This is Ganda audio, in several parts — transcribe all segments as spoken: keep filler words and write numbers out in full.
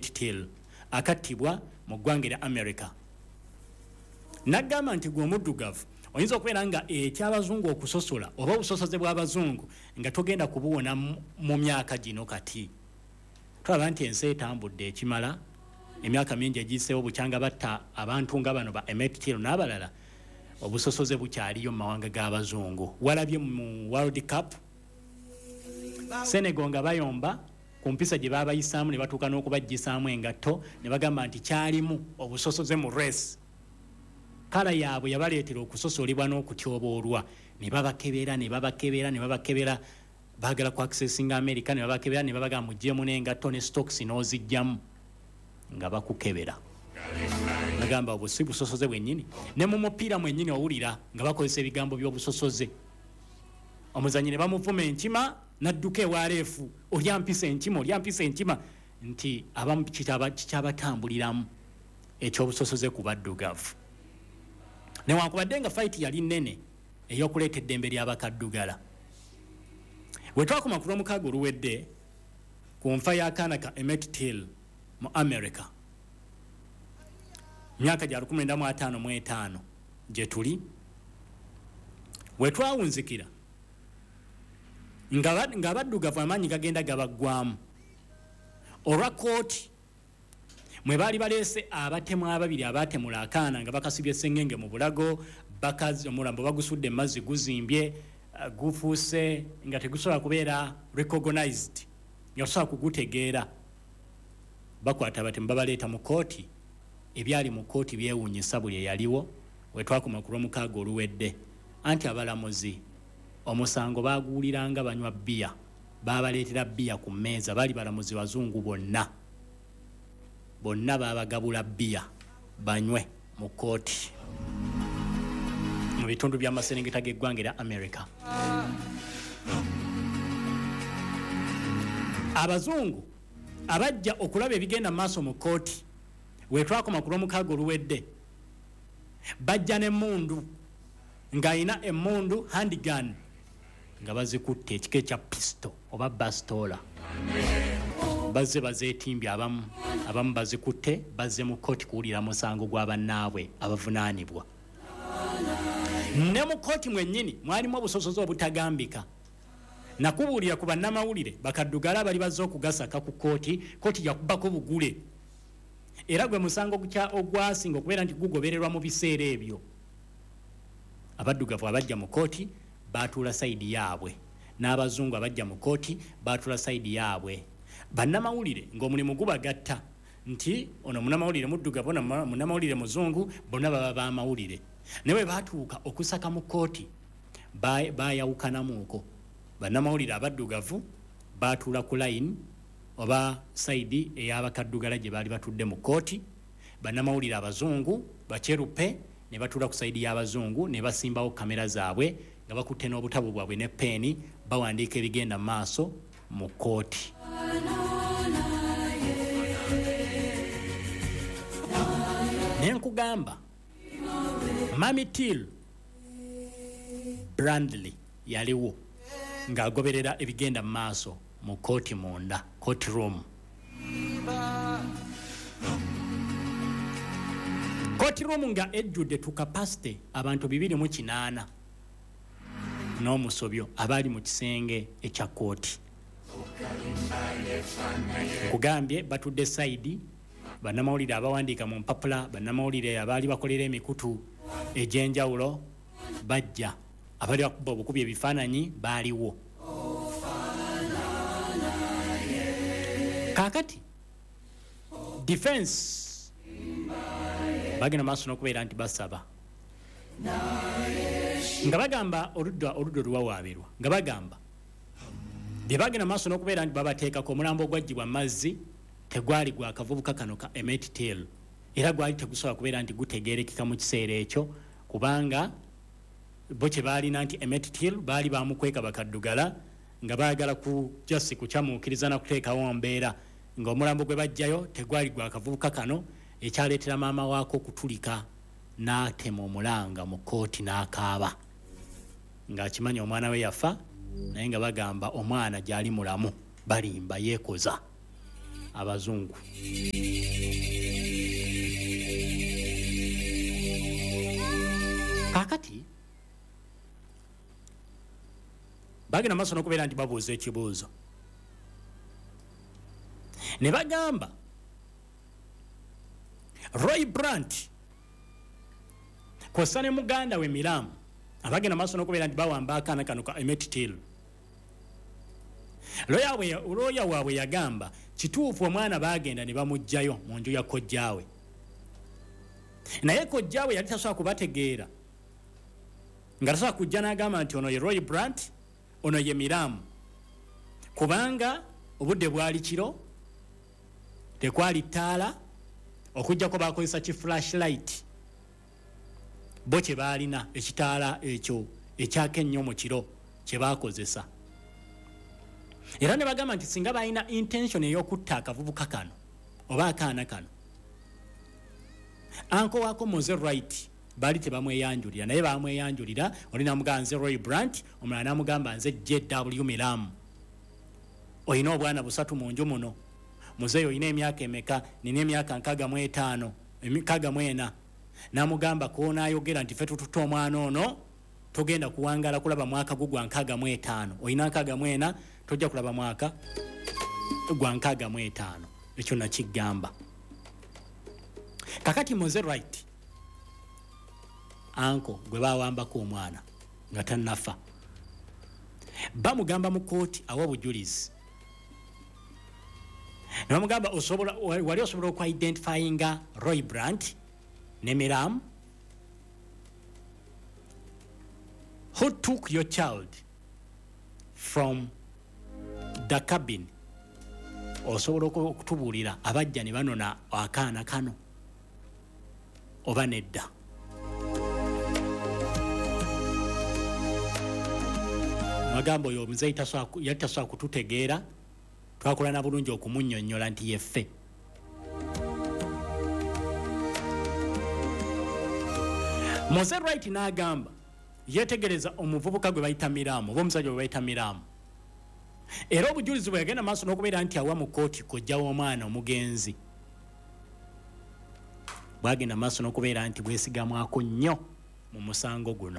Emmett Till akattibwa mu ggwanga lya America. Nagamba nti gwe omuddugavu oyinza okubeera nga ekyabazungu okusosola oba obusosoze bw'abazungu nga togenda kubuwona mu myaka gino kati. Tulaba nti ensi etambudde ekimala emyaka mingi egiseewo bukyanga batta abantu nga bano ba Emmett Till n'abalala obusosoze bukyaliyo mu mawanga g'abazungu. Walabye mu World Cup Senegal nga bayomba ku mpisa gye baabayisaamu ne batuuka n'okubajjisaamu engatto ne bagamba nti kyalimu obusosoze mu race. Kala yaabwe yabaleetera okusosolebwa n'okutyoboolwa ne babakebera ne babakebera ne babakebera baagala ku accessinga America ne babakebera ne babagamba muggyemu n'engatto ne stocks n'ozijjamu nga bakukebera. Nagamba obusi busosoze bwennyini ne mu mupiira mwennyini owulira nga bakozesa ebigambo by'obusosoze. Omuzannyi ne bamuvuma enkima n'adduka ewaaleefu olyampisa enkima olyampisa enkima nti abamu kikyabatambuliramu ekyobusosoze ku baddugavu. Newankubadde nga fight yali nnene ey'okuleeta eddembe ly'abakaddugala. We twakoma ku lwomukaaga oluwedde ku nfa y'akaana ka Emmett Till mu America myaka gya lukumi lwenda mu ataano mu etaano gye tuli, we twawunzikira ng'abaddugavu amaanyi gagenda gabaggwamu olwa kooti mwe baali baleese abatemu ababiri abatemula akaana nga bakasibye essengenge mu bulago, bakazi omulambo bagusudde mazzi guzimbye, uh, gufuuse nga tegusobola kubeera recognized nga osobola kugutegeera. Bakwata abatemu babaleeta mu kooti, ebyali mu kooti byewuunyisa buli eyaliwo. We twakoma ku lwomukaaga oluwedde anti abalamuzi omusango baaguwuliranga banywa bbiya, baabaleetera bbiya ku mmeeza, baali balamuzi bazungu bonna bonna baabagabula bbiya banywe mu kooti mu bitundu by'amaserengeta g'eggwanga lya America. Abazungu abajja okulaba ebigenda mu maaso mu kooti we twakoma ku lwomukaaga oluwedde bajja n'emmundu ng'ayina emmundu handgun nga bazikutte ekika ekya pisto oba bastola, bazze bazeetimbye, abamu abamu bazikutte bazze mu kooti kuwulira musango gwa bannaabwe abavunaanibwa. Ne mu kooti mwennyini mwalimu obusosoze obutagambika. Nakubuulira ku bannamawulire bakaddugala bali bazze okugasaka ku kooti, kooti yakubako bugule. Era gwe musango ogwasinga okubeera nti gugobererwa mu biseera ebyo. Abaddugavu abajja mu kooti baatuula sayidi yaabwe, n'abazungu abajja mu kooti baatuula sayidi yaabwe. Bannamawulire ng'omulimu gubagatta nti ono munnamawulire muddugavu ono munnamawulire muzungu, bonna baba b'amawulire. Naye baatuuka okusaka mu kooti baayawukanamuuko. Bannamawulire abaddugavu baatuula ku layini oba sayidi ey'abakaddugala gye baali batudde mu kooti. Bannamawulire abazungu bakyeruppe ne batuula ku sayidi y'abazungu ne basimbawo kamera zaabwe nga bakutte n'obutabo bwabwe ne peeni bawandiika ebigenda mu maaso mu kooti. Nenkugamba Mami Till Brandley yaliwo ng'agoberera ebigenda mu maaso mu kooti munda, court room. Court room nga ejjudde to capacity abantu bibiri mu kinaana n'omusobyo abaali mu kisenge ekya kooti. Kugambye batudde sayidi bannamawulire abawandiika mu mpapula, bannamawulire abaali bakolera emikutu egy'enjawulo bajja, abali bakuba obukubi ebifaananyi baaliwo. Kaakati defense bagenda maaso n'okubeera nti basaba nga bagamba oludda oludda oluwawaabirwa nga bagamba bye bagenda maaso n'okubeera nti babateekako omulambo ogwaggyibwa mazzi tegwali gwa kavubuka kano ka Emmett Till, era gwali tegusobola kubeera nti gutegeerekeka mu kiseera ekyo kubanga bo kye baalina nti Emmett Till baali baamukweka bakaddugala nga baagala ku jasi kukyamuukiriza na kuteekawo mbeera ng'omulambo gwe bajjayo tegwali gwa kavubuka kano, ekyaleetera maama waako okutulika n'atema omulanga mu kooti n'akaaba ng'akimanya omwana we yafa naye nga bagamba omwana gy'ali mulamu balimba yeekoza. abazungu. Kakati bagenda maaso n'okubeera nti babuuza ekibuuzo ne bagamba Roy Brandt kw'ossa ne muganda we Miramu abagenda maaso n'okubeera nti bawamba akaana kano ka Emmett Till. Looya waabwe yagamba kituufu omwana baagenda ne bamugjayo mu nju ya kojjaawe, naye kojjaawe yali tasobola kubategeera nga tasobola kujja n'agamba nti ono ye Roy Brandt, ono ye Miramu, kubanga obudde bwali kiro, tekwali ttaala, okujjako bakozesa ki flashlight, bo kye baalina ekitaala ekyo ekyaka ennyo mu kiro kye baakozesa. Era ne bagamba nti singa balina intention ey'okutta akavubuka kano oba akaana kano, anko waako Mose Wright baali tebamweyanjulira, naye bamweyanjulira. Oli namugamba nze Roy Brandt, omulala namugamba nze J W Miramu. Oyina obwana busatu mu nju muno, muzeeyi oyina emyaka emeka? Nina emyaka nkaaga mu etaano, emikaaga mu ena. Namugamba konaayogera nti ffe tututte omwana ono togenda kuwangala kulaba mwaka gugwa nkaaga mu etaano, oyina nkaaga mu ena, tojja kulaba mwaka gwa nkaaga mu etaano. Ekyo nakigamba. Kakati Mose Wright anko gwe bawambako omwana nga tannafa, bamugamba mu kooti awa bujulizi, ne bamugamba wali osobola okwidentifyinga Roy Brandt ne Miramu? Who took your child from the cabin? Osobola okutubuulira abajja ne banona akaana kano oba nedda? Magambo oyo omuzeeyi yali tasobola kututegeera, twakola na bulungi okumunnyonnyola nti yeffe. Mose Wright n'agamba yetegereza omuvubuka gwe bayita Miramu oba omusajja gwe bayita Miramu, era obujulizi bwe yagenda maaso n'okubeera nti awa mu kooti kojja w'omwana omugenzi bwagenda maaso n'okubeera nti bwesigamwako nnyo mu musango guno.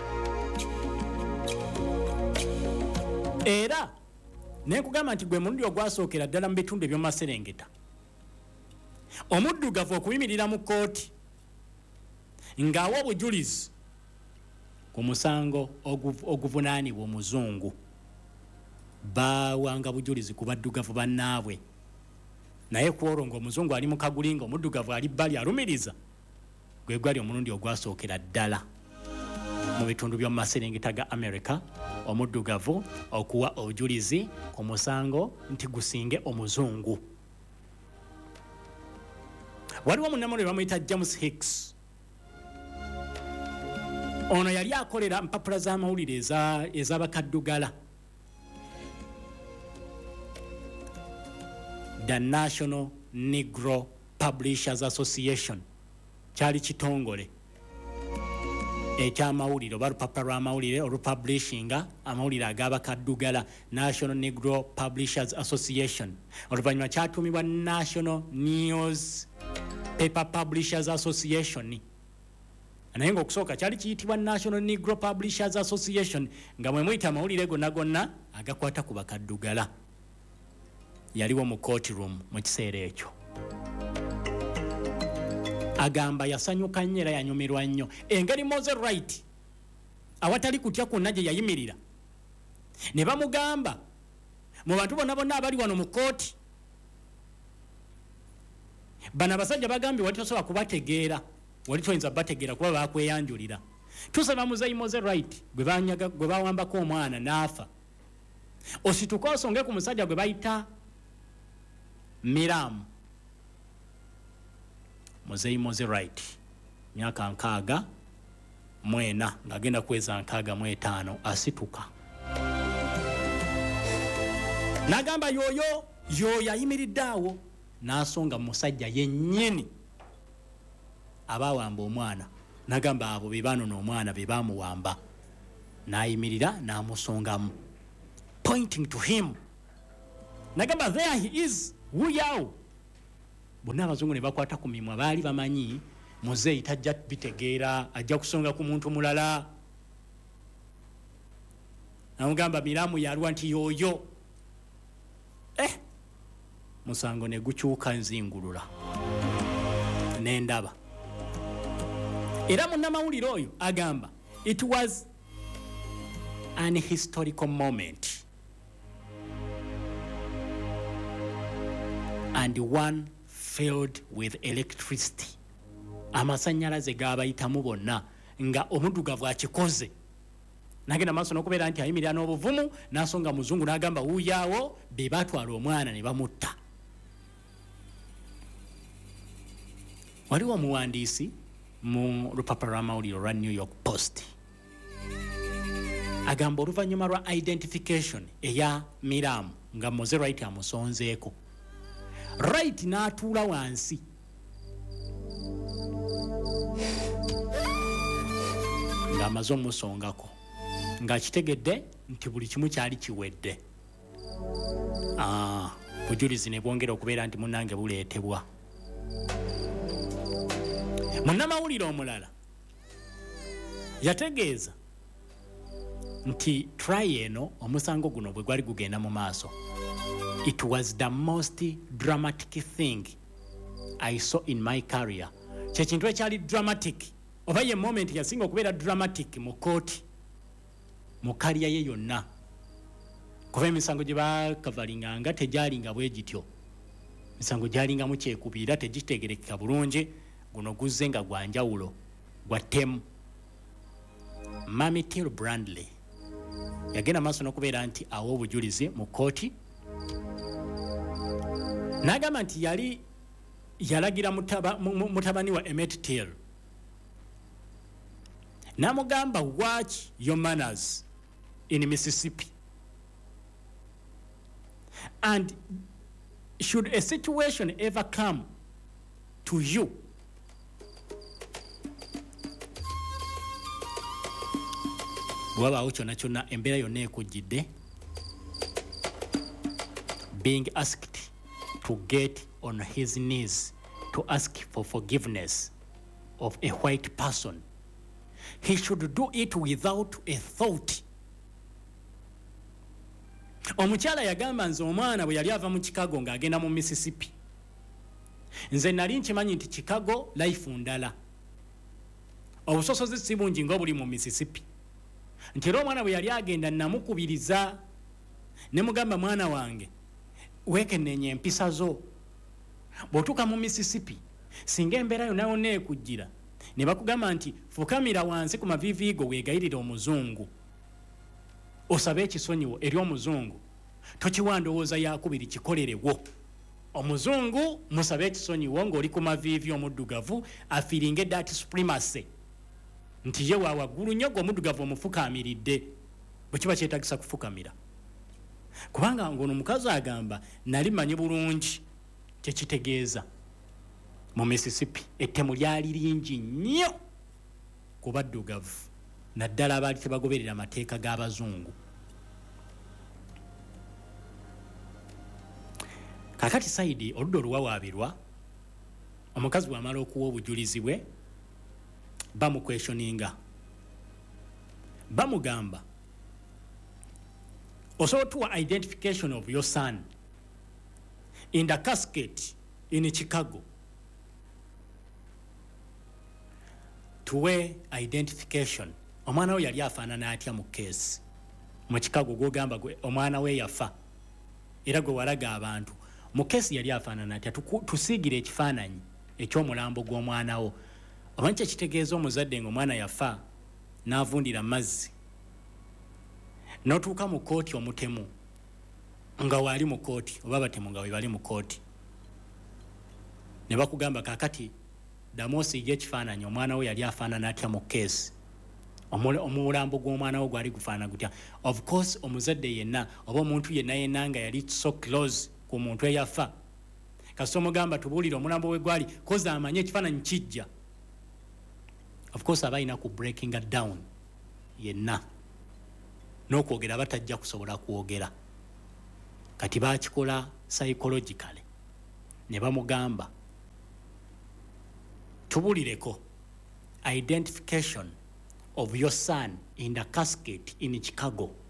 Era nekugamba nti gwe mulundi ogwasookera ddala mu bitundu eby'omumaserengeta omuddugavu okuyimirira mu kooti ng'awa obujulizi ku musango oguvunaanibwa omuzungu, baawanga bujulizi ku baddugavu bannaabwe, naye ku olwo ng'omuzungu ali mu kagulinga omuddugavu ali bbali alumiriza, gwe gwali omulundi ogwasookera ddala mu bitundu by'omumaserengeta ga America omuddugavu okuwa obujulizi ku musango nti gusinge omuzungu. Waliwo munnamawulire bamuyita James Hicks. Ono yali akolera mpapula z'amawulire ez'abakaddugala, the National Negro Publishers Association, kyali kitongole ekyamawulire oba lupapula lw'amawulire olupublishinga amawulire ag'abakaddugala, National Negro Publishers Association. Oluvannyuma kyatuumibwa National News Paper Publishers Association, naye ng'okusooka kyali kiyitibwa National Negro Publishers Association nga mwe muyita amawulire gonna gonna agakwata ku bakaddugala. Yaliwo mu courtroom mu kiseera ekyo. Agamba yasanyuka nnyo era yanyumirwa nnyo engeri Mose Wright awatali kutya kwonna gye yayimirira, ne bamugamba mu bantu bonna bonna abali wano mu kooti, bano abasajja bagambye wali tosobola kubategeera, wali toyinza bategeera kuba bakweyanjulira. Tusaba muzeeyi Mose Wright gwe banyaga gwe bawambako omwana n'afa, osituka osonge ku musajja gwe bayita Miramu. Muzeeyi Mose Wright myaka nkaaga mwena ng'agenda kweza nkaaga mu etaano asituka n'agamba yoyo yoyo ayimiridde awo n'asonga musajja yennyini abawamba omwana, n'agamba abo be baanona omwana be baamuwamba, n'ayimirira n'amusongamu pointing to him, n'agamba there he is wuyawo bonna abazungu ne bakwata ku mimwa baali bamanyi muzeeyi tajja bitegeera ajja kusonga ku muntu mulala namugamba Miramu yalwa nti yooyo eh musango ne gukyuka nzingulula nendaba era munnamawulire oyo agamba it was an historical moment and one filled with electricity amasanyalaze gabayitamu bonna nga omuddugavu akikoze nagenda maaso n'okubeera nti ayimirira n'obuvumu n'asonga muzungu n'agamba wuuyaawo be batwala omwana ne bamutta. Waliwo omuwandiisi mu lupapula lw'amawulire lwa New York Post agamba oluvannyuma lwa identification eya Miramu nga Moze Wright amusonzeeko, Wright n'atuula wansi ng'amaze omusongako ng'akitegedde nti buli kimu kyali kiwedde. Ah, bujulizi ne bwongera okubeera nti munnange buleetebwa. Munnamawulire omulala yategeeza nti try eno omusango guno bwe gwali gugenda mu maaso, it was the most dramatic thing I saw in my career. Kyekintu ekyali dramatic oba ye moment yasinga okubeera dramatic mu kooti mu kaliya ye yonna, kuba emisango gye bakavalinga tegyalinga bwe gityo, misango gyalingamu kyekubiira tegitegerekeka bulungi. Guno guzze nga gwa njawulo gwa ttemu. Mami Till Brandley yagenda maaso n'okubeera nti awa obujulizi mu kooti n'agamba nti yali yalagira mutaba, mutabani wa Emmett Till n'amugamba watch your manners in Mississippi, and should a situation ever come to you bwabaawo kyonna kyonna embeera yonna ekujjidde, being asked to get on his knees to ask for forgiveness of a white person, he should do it without a thought. Omukyala yagamba nze omwana bwe yali ava mu Chicago ng'agenda mu Mississippi, nze nali nkimanyi nti Chicago life ndala, obusosoze si bungi ng'obuli mu Mississippi, nti era omwana bwe yali agenda namukubiriza ne mugamba mwana wange weekennenya empisa zo, bw'otuuka mu Mississippi singa embeera yonna yonna ekujjira ne bakugamba nti fukamira wansi ku maviiviigo weegayirire omuzungu osabe ekisonyiwo eri omuzungu, tokiwandowooza yakubiri kikolerewo omuzungu musabe ekisonyiwo ng'oli ku maviivi omuddugavu afiiringe that supremacy nti ye wa waggulu nnyo gwe omuddugavu omufukaamiridde bwe kiba kyetagisa kufukamira. Kubanga ng'ono omukazi agamba nali manyi bulungi kyekitegeeza mu Mississippi ettemu lyali lingi nnyo ku baddugavu naddala abaali tebagoberera amateeka g'abazungu. Kakati Saidi oludda oluwawaabirwa omukazi bw'amala okuwa obujulizi bwe bamukweshoninga bamugamba osobola tuwa identification of your son in the casket in Chicago, tuwe identification omwana we yali afaanana atya mu keesi mu Chicago gwogamba gwe omwana we yafa era gwe walaga abantu mu keesi yali afaanana atya, tusiigire ekifaananyi eky'omulambo gw'omwana wo. Omanyi kyekitegeeza omuzadde ng'omwana yafa n'avundira mazzi n'otuuka mu kooti omutemu nga waali mu kooti oba batemu nga we bali mu kooti ne bakugamba kaakati ddamu osiige ekifaananyi omwana we yali afaanana atya mu keesi, omulambo gw'omwana wo gwali gufaana gutya. Of course omuzadde yenna oba omuntu yenna yenna nga yali so close ku muntu eyafa kasita omugamba tubuulire omulambo we gwali koza amanye ekifaananyi kijja. Of course aba alina ku breaking it down yenna n'okwogera batajja kusobola kwogera, kati baakikola psychologically ne bamugamba tubulireko identification of your son in the casket in Chicago